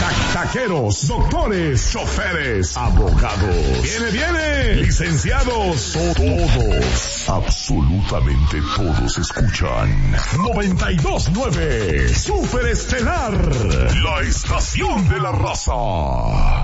Taqueros, doctores, choferes, abogados. Viene. Licenciados, todos. Absolutamente todos escuchan 92.9 Super Estelar, la estación de la raza.